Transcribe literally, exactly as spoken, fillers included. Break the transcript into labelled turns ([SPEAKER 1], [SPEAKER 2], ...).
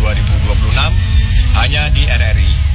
[SPEAKER 1] dua ribu dua puluh enam hanya di R R I.